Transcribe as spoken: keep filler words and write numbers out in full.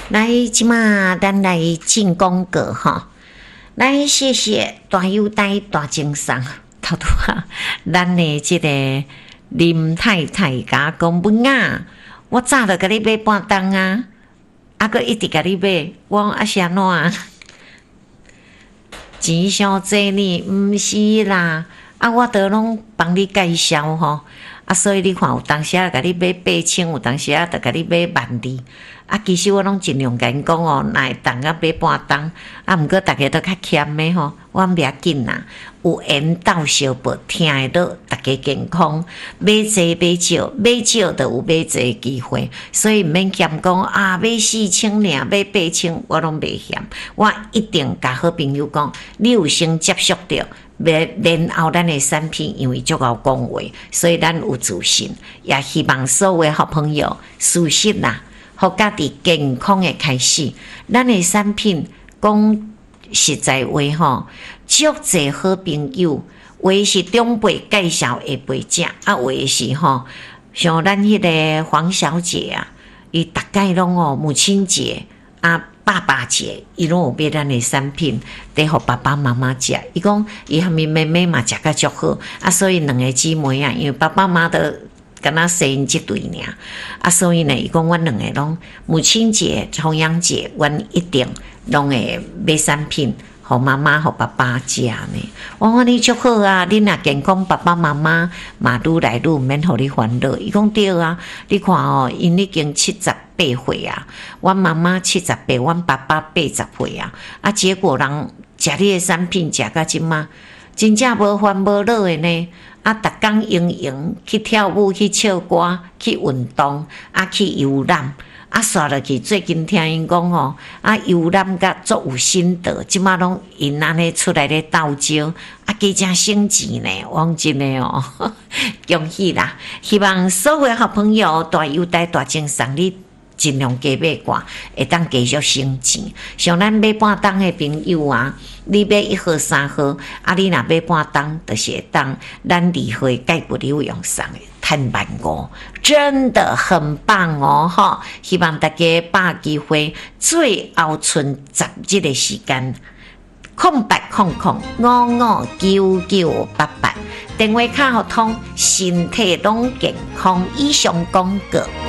来，即马咱来进广告哈。来，谢谢大优待大精神，头拄啊，咱的即个林太太甲讲本啊，我早就甲你买半当啊，啊个一直甲你买，我啊是安怎啊？钱伤济呢？毋是啦，啊我都拢帮你介绍吼。啊，所以你看，有当时啊，甲你买八千，有当时啊，就甲你买万二。啊，其实我拢尽量甲因讲哦，若会当啊买半当，啊，毋过逐个都较欠的吼，我袂要紧啦。有缘斗相报，听会到，逐个健康。买济买少，买少就有买济的机会，所以毋免嫌讲啊，买四千尔，买八千，我拢袂嫌。我一定甲好朋友讲，你有先接触到。然后咱的产品因为足够讲话，所以咱有自信，也希望所有好朋友事实啦，互家己健康的开始。咱的产品讲实在话吼，足侪好朋友，有的是长辈介绍下辈食，啊有的是吼，像咱迄个黄小姐啊，伊大概拢哦母亲节啊。爸爸节，伊拢有买咱的产品，得互爸爸妈妈食。伊讲伊下面妹妹嘛食甲足好，啊，所以两个姊妹啊，因为爸爸妈妈都敢若生因即对尔，啊，所以呢，伊讲阮两个拢母亲节、重阳节，阮一定拢会买产品，互妈妈、互爸爸食呢。我讲你足好啊，你若健康，爸爸妈妈嘛愈来愈毋免互你烦恼。伊讲对啊，你看哦，因已经七十。八岁啊，阮妈妈七十八，阮爸爸八十岁啊，啊，结果人食你的产品食到即马，真正无烦无恼的呢。啊，逐工用用去跳舞、去唱歌、去运动、啊去游览，啊，刷落去。最近听因讲吼，啊游览甲足有心得，即马拢因安尼出来咧斗招，啊，加正省钱呢，往真诶哦，恭喜啦！希望所有好朋友大优待大精神你。尽量加买寡，会当继续省钱。像咱买半当的朋友啊，你买一盒三盒，啊，你若买半当，就是会当咱二盒解决你有用上的，趁万五，真的很棒哦！哈，希望大家把握机会，最后剩十日的时间，空白空空五五九九八八，电话卡互通，身体拢健康，以上广告。